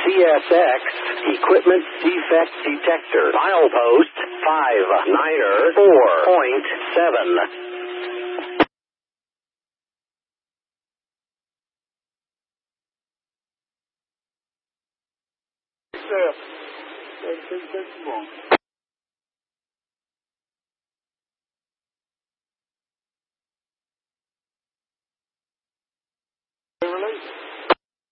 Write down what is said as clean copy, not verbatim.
CSX Equipment Defect Detector. Milepost 59er 4.7. Certo. Deve ser muito bom.